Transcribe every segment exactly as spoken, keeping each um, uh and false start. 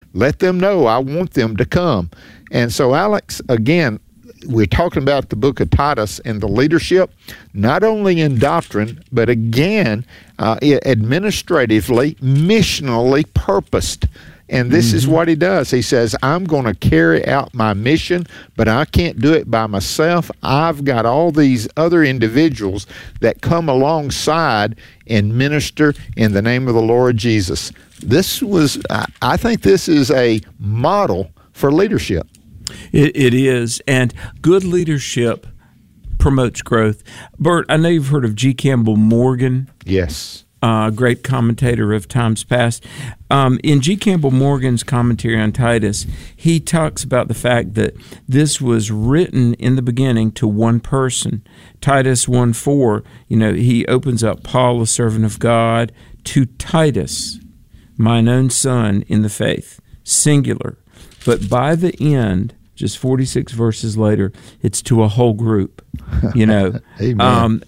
Let them know I want them to come. And so, Alex, again, we're talking about the book of Titus and the leadership, not only in doctrine, but again, uh, administratively, missionally purposed. And this mm-hmm. is what he does. He says, I'm going to carry out my mission, but I can't do it by myself. I've got all these other individuals that come alongside and minister in the name of the Lord Jesus. This was, I think this is a model for leadership. It, it is, and good leadership promotes growth. Bert, I know you've heard of G. Campbell Morgan. Yes. A uh, great commentator of times past. Um, in G. Campbell Morgan's commentary on Titus, he talks about the fact that this was written in the beginning to one person. Titus one four, you know, he opens up, Paul, a servant of God, to Titus, mine own son in the faith, singular. But by the end, just forty-six verses later, it's to a whole group, you know. Amen. Um,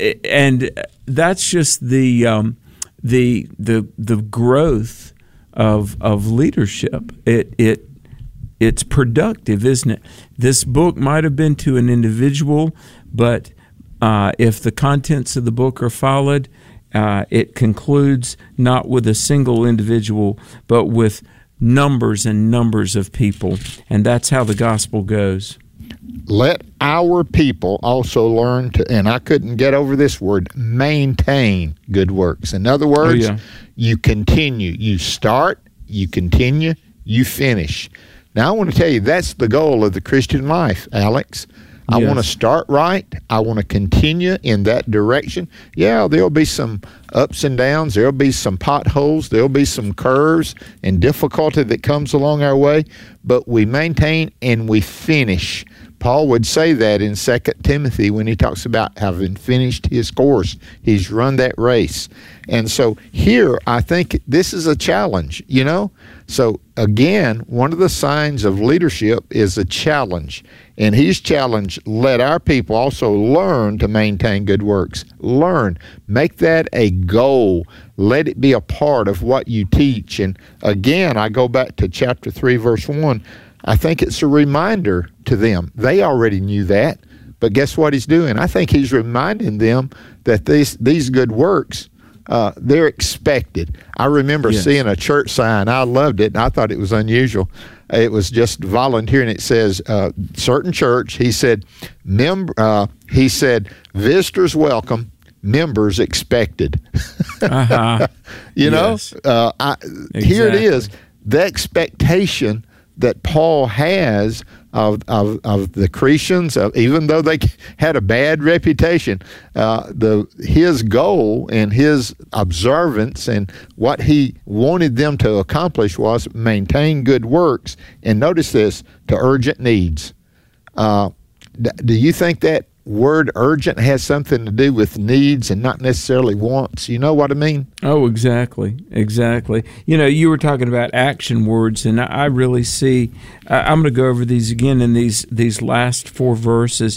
and that's just the um, the the the growth of of leadership. It it it's productive, isn't it? This book might have been to an individual, but uh, if the contents of the book are followed, uh, it concludes not with a single individual, but with numbers and numbers of people, and that's how the gospel goes. Let our people also learn to, and I couldn't get over this word, maintain good works. In other words, oh, yeah. you continue. You start, you continue, you finish. Now, I want to tell you, that's the goal of the Christian life, Alex. I yes. want to start right. I want to continue in that direction. Yeah, there'll be some ups and downs. There'll be some potholes. There'll be some curves and difficulty that comes along our way, but we maintain and we finish. Paul would say that in Second Timothy when he talks about having finished his course. He's run that race. And so here, I think this is a challenge, you know? So again, one of the signs of leadership is a challenge. And he's challenged, let our people also learn to maintain good works. Learn. Make that a goal. Let it be a part of what you teach. And again, I go back to chapter three, verse one. I think it's a reminder to them. They already knew that, but guess what he's doing? I think he's reminding them that these these good works, uh, they're expected. I remember yes. seeing a church sign. I loved it, and I thought it was unusual. It was just volunteering. It says, uh, certain church, he said, mem- uh, he said, visitors welcome, members expected. uh-huh. You yes. know, uh, I, exactly. Here it is, the expectation that Paul has of of, of the Cretans, of, even though they had a bad reputation, uh, the his goal and his observance and what he wanted them to accomplish was maintain good works. And notice this, to urgent needs. Uh, do you think that word urgent has something to do with needs and not necessarily wants? You know what I mean? Oh, exactly. Exactly. You know, you were talking about action words, and I really see, I'm going to go over these again in these these last four verses.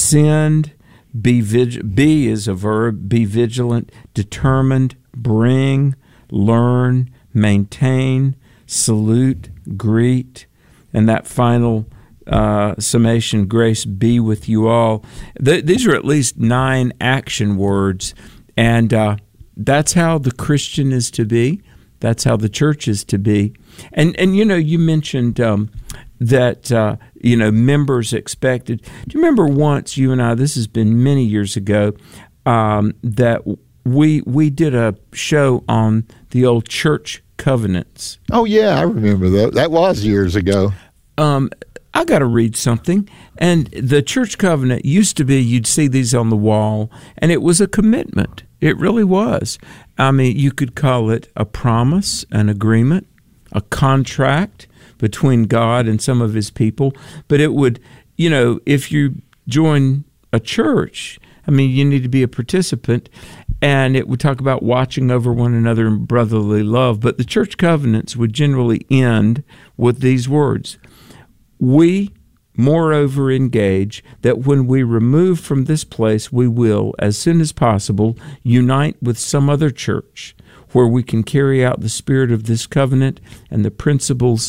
Send, be vig- be is a verb, be vigilant, determined, bring, learn, maintain, salute, greet, and that final Uh, summation, grace be with you all. Th- these are at least nine action words, and uh, that's how the Christian is to be. That's how the church is to be. And, and you know, you mentioned um, that, uh, you know, members expected. Do you remember once, you and I, this has been many years ago, um, that we we did a show on the old church covenants? Oh, yeah, I remember that. That was years ago. Um I got to read something. And the church covenant used to be, you'd see these on the wall, and it was a commitment. It really was. I mean, you could call it a promise, an agreement, a contract between God and some of his people. But it would, you know, if you join a church, I mean, you need to be a participant, and it would talk about watching over one another in brotherly love. But the church covenants would generally end with these words: we, moreover, engage that when we remove from this place, we will, as soon as possible, unite with some other church where we can carry out the spirit of this covenant and the principles